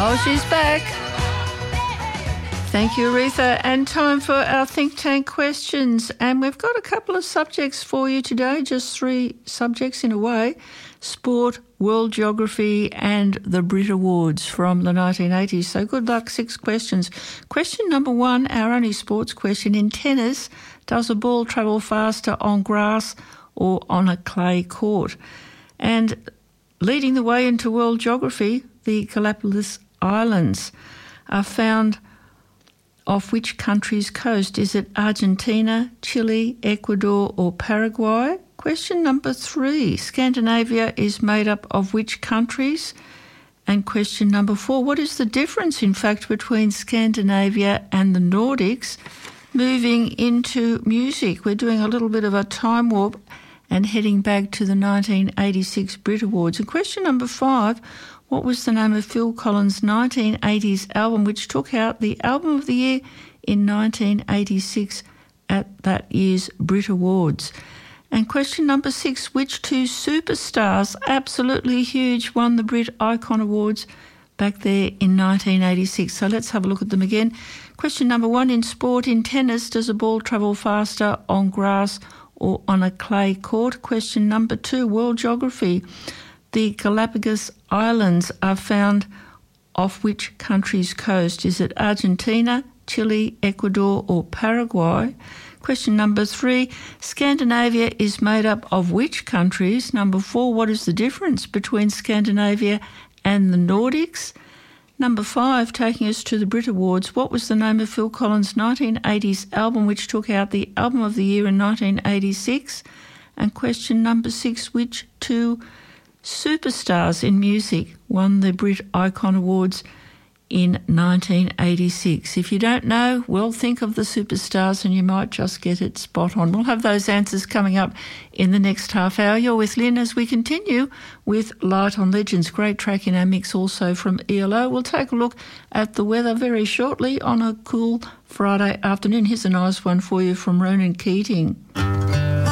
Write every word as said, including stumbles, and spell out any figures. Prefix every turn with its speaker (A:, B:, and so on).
A: Oh, she's back. Thank you, Aretha. And time for our think tank questions. And we've got a couple of subjects for you today, just three subjects in a way: sport, world geography and the Brit Awards from the nineteen eighties. So good luck, six questions. Question number one, our only sports question. In tennis, does a ball travel faster on grass or on a clay court? And leading the way into world geography, the Galapagos Islands are found off which country's coast? Is it Argentina, Chile, Ecuador or Paraguay? Question number three, Scandinavia is made up of which countries? And question number four, what is the difference, in fact, between Scandinavia and the Nordics? Moving into music, we're doing a little bit of a time warp and heading back to the nineteen eighty-six Brit Awards. And question number five, what was the name of Phil Collins' nineteen eighties album which took out the Album of the Year in nineteen eighty-six at that year's Brit Awards? And question number six, which two superstars, absolutely huge, won the Brit Icon Awards back there in nineteen eighty-six? So let's have a look at them again. Question number one, in sport, in tennis, does a ball travel faster on grass or on a clay court? Question number two, world geography. The Galapagos Islands are found off which country's coast? Is it Argentina, Chile, Ecuador or Paraguay? Question number three, Scandinavia is made up of which countries? Number four, what is the difference between Scandinavia and the Nordics? Number five, taking us to the Brit Awards, what was the name of Phil Collins' nineteen eighties album which took out the Album of the Year in nineteen eighty-six? And question number six, which two superstars in music won the Brit Icon Awards in nineteen eighty-six? If you don't know, well, think of the superstars and you might just get it spot on. We'll have those answers coming up in the next half hour. You're with Lynn as we continue with Light on Legends. Great track in our mix also from E L O. We'll take a look at the weather very shortly on a cool Friday afternoon. Here's a nice one for you from Ronan Keating.